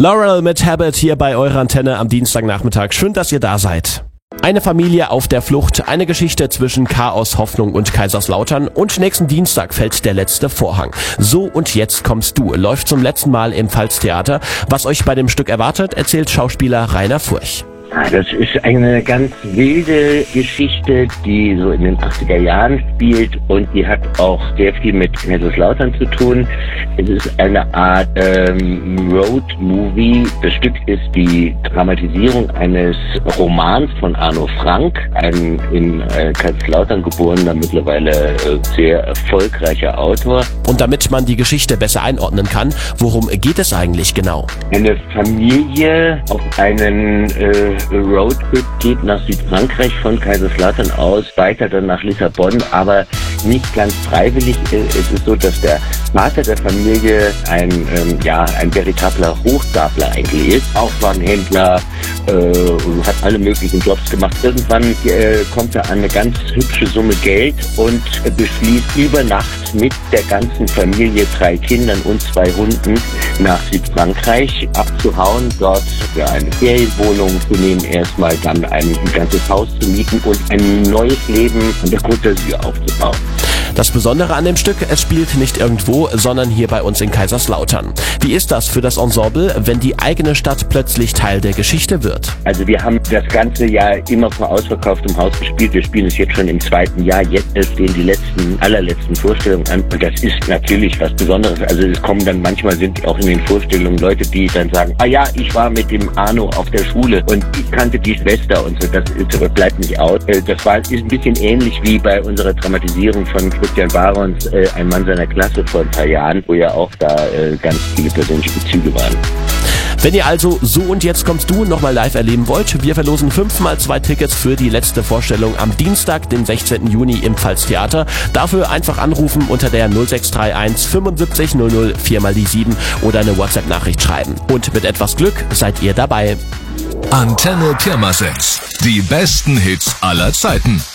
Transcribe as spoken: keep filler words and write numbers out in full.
Laurel mit Habit hier bei eurer Antenne am Dienstagnachmittag. Schön, dass ihr da seid. Eine Familie auf der Flucht, eine Geschichte zwischen Chaos, Hoffnung und Kaiserslautern und nächsten Dienstag fällt der letzte Vorhang. So und jetzt kommst du, läuft zum letzten Mal im Pfalztheater. Was euch bei dem Stück erwartet, erzählt Schauspieler Rainer Furch. Das ist eine ganz wilde Geschichte, die so in den achtziger Jahren spielt und die hat auch sehr viel mit Kaiserslautern zu tun. Es ist eine Art ähm, Road-Movie. Das Stück ist die Dramatisierung eines Romans von Arno Frank, ein in äh, Kaiserslautern geborener, mittlerweile äh, sehr erfolgreicher Autor. Und damit man die Geschichte besser einordnen kann, worum geht es eigentlich genau? Eine Familie auf einen äh, Roadtrip geht nach Südfrankreich von Kaiserslautern aus, weiter dann nach Lissabon, aber nicht ganz freiwillig. Es ist so, dass der Vater der Familie ein, ähm, ja, ein veritabler Hochstapler eigentlich ist. Auch war ein Händler, äh, hat alle möglichen Jobs gemacht. Irgendwann äh, kommt er an eine ganz hübsche Summe Geld und äh, beschließt über Nacht mit der ganzen Familie, drei Kindern und zwei Hunden, nach Südfrankreich abzuhauen, dort für eine Ferienwohnung zu nehmen, erstmal dann ein ganzes Haus zu mieten und ein neues Leben an der Côte d'Azur aufzubauen. Das Besondere an dem Stück, es spielt nicht irgendwo, sondern hier bei uns in Kaiserslautern. Wie ist das für das Ensemble, wenn die eigene Stadt plötzlich Teil der Geschichte wird? Also wir haben das ganze Jahr immer vor ausverkauftem Haus gespielt. Wir spielen es jetzt schon im zweiten Jahr. Jetzt stehen die letzten, allerletzten Vorstellungen an. Und das ist natürlich was Besonderes. Also es kommen dann manchmal, sind auch in den Vorstellungen Leute, die dann sagen, ah ja, ich war mit dem Arno auf der Schule und ich kannte die Schwester und so. Das, das bleibt nicht aus. Das war, ist ein bisschen ähnlich wie bei unserer Dramatisierung von Christian Barons, äh, ein Mann seiner Klasse vor ein paar Jahren, wo ja auch da äh, ganz viele persönliche Bezüge waren. Wenn ihr also So und jetzt kommst du nochmal live erleben wollt, wir verlosen fünfmal zwei Tickets für die letzte Vorstellung am Dienstag, den sechzehnten Juni im Pfalztheater. Dafür einfach anrufen unter der null sechs drei eins fünfundsiebzig null null vier mal die sieben oder eine WhatsApp-Nachricht schreiben. Und mit etwas Glück seid ihr dabei. Antenne Pirmasens. Die besten Hits aller Zeiten.